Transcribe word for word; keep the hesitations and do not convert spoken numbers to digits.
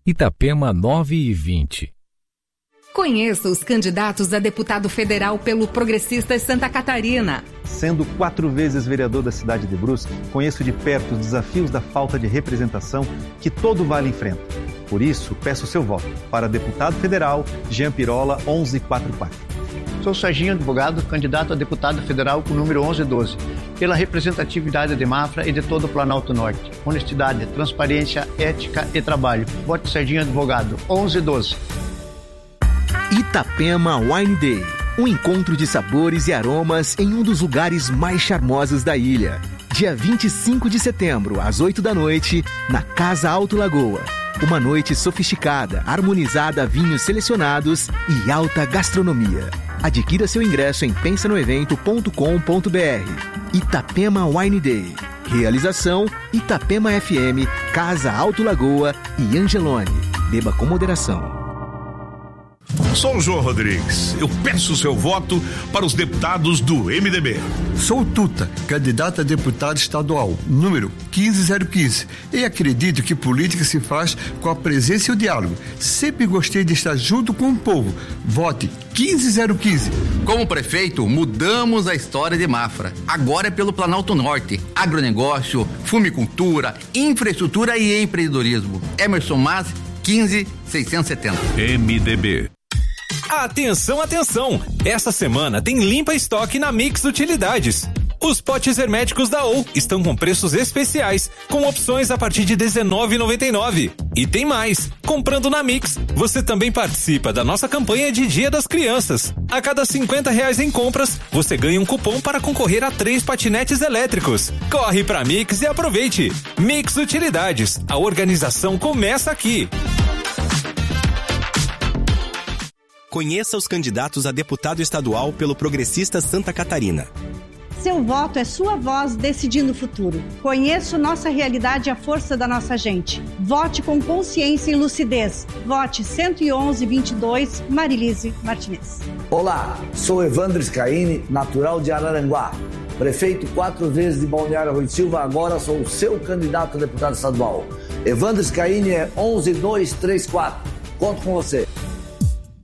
Itapema nove e vinte. Conheça os candidatos a deputado federal pelo Progressistas Santa Catarina. Sendo quatro vezes vereador da cidade de Brusque, conheço de perto os desafios da falta de representação que todo vale enfrenta. Por isso, peço seu voto para deputado federal Jean Pirola onze quatro quatro. Sou Serginho Advogado, candidato a deputado federal com o número onze doze, pela representatividade de Mafra e de todo o Planalto Norte. Honestidade, transparência, ética e trabalho. Vote Serginho Advogado, onze doze. Itapema Wine Day, um encontro de sabores e aromas em um dos lugares mais charmosos da ilha. Dia vinte e cinco de setembro, às oito da noite, na Casa Alto Lagoa. Uma noite sofisticada, harmonizada a vinhos selecionados e alta gastronomia. Adquira seu ingresso em pensa no evento ponto com ponto b r. Itapema Wine Day. Realização Itapema F M, Casa Alto Lagoa e Angelone. Beba com moderação. Sou o João Rodrigues. Eu peço o seu voto para os deputados do M D B. Sou o Tuta, candidato a deputado estadual, número quinze zero quinze. E acredito que política se faz com a presença e o diálogo. Sempre gostei de estar junto com o povo. Vote quinze zero quinze. Como prefeito, mudamos a história de Mafra. Agora é pelo Planalto Norte. Agronegócio, fumicultura, infraestrutura e empreendedorismo. Emerson Mas, quinze seiscentos e setenta. M D B. Atenção, atenção! Essa semana tem limpa estoque na Mix Utilidades. Os potes herméticos da O U estão com preços especiais, com opções a partir de dezenove reais e noventa e nove centavos. E tem mais! Comprando na Mix, você também participa da nossa campanha de Dia das Crianças. A cada cinquenta reais em compras, você ganha um cupom para concorrer a três patinetes elétricos. Corre pra Mix e aproveite! Mix Utilidades, a organização começa aqui. Conheça os candidatos a deputado estadual pelo Progressistas Santa Catarina. Seu voto é sua voz decidindo o futuro. Conheça nossa realidade e a força da nossa gente. Vote com consciência e lucidez. Vote cento e onze, vinte e dois, Marilise Martinez. Olá, sou Evandro Scaini, natural de Araranguá. Prefeito quatro vezes de Balneário Rui Silva, agora sou o seu candidato a deputado estadual. Evandro Scaini é onze dois três quatro. Conto com você.